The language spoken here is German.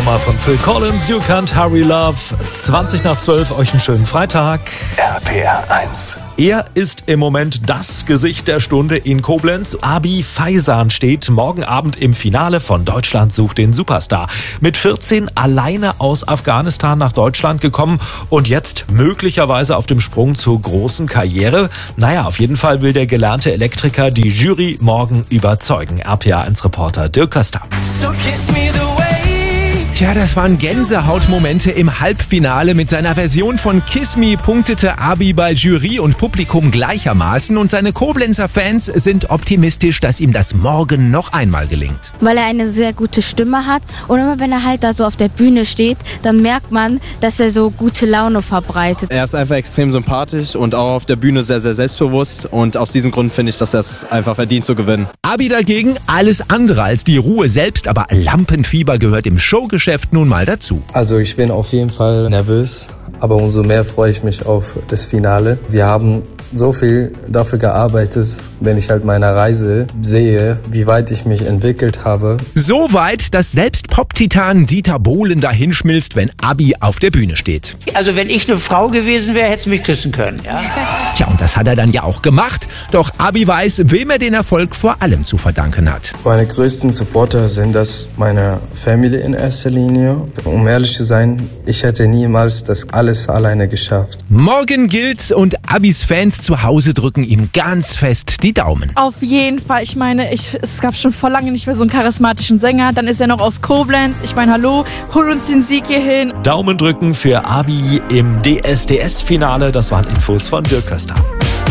Nummer von Phil Collins, You Can't Hurry Love. 20 nach 12, euch einen schönen Freitag. RPR 1. Er ist im Moment das Gesicht der Stunde in Koblenz. Abi Faizan steht morgen Abend im Finale von Deutschland sucht den Superstar. Mit 14 alleine aus Afghanistan nach Deutschland gekommen und jetzt möglicherweise auf dem Sprung zur großen Karriere. Naja, auf jeden Fall will der gelernte Elektriker die Jury morgen überzeugen. RPR1-Reporter Dirk Köster. So kiss me the way. Tja, das waren Gänsehautmomente im Halbfinale. Mit seiner Version von Kiss Me punktete Abi bei Jury und Publikum gleichermaßen. Und seine Koblenzer Fans sind optimistisch, dass ihm das morgen noch einmal gelingt. Weil er eine sehr gute Stimme hat. Und immer wenn er halt da so auf der Bühne steht, dann merkt man, dass er so gute Laune verbreitet. Er ist einfach extrem sympathisch und auch auf der Bühne sehr, sehr selbstbewusst. Und aus diesem Grund finde ich, dass er es einfach verdient zu gewinnen. Abi dagegen alles andere als die Ruhe selbst. Aber Lampenfieber gehört im Showgeschäft nun mal dazu. Also ich bin auf jeden Fall nervös, aber umso mehr freue ich mich auf das Finale. Wir haben so viel dafür gearbeitet, wenn ich halt meine Reise sehe, wie weit ich mich entwickelt habe. So weit, dass selbst Pop-Titan Dieter Bohlen dahinschmilzt, wenn Abi auf der Bühne steht. Also wenn ich eine Frau gewesen wäre, hätte sie mich küssen können. Ja? Tja, und das hat er dann ja auch gemacht. Doch Abi weiß, wem er den Erfolg vor allem zu verdanken hat. Meine größten Supporter sind das meine Familie in erster Linie. Um ehrlich zu sein, ich hätte niemals das alles alleine geschafft. Morgen gilt's und Abis Fans zu Hause drücken ihm ganz fest die Daumen. Auf jeden Fall. Ich meine, es gab schon vor lange nicht mehr so einen charismatischen Sänger. Dann ist er noch aus Koblenz. Ich meine, hallo, hol uns den Sieg hier hin. Daumen drücken für Abi im DSDS-Finale. Das waren Infos von Dirk Köster.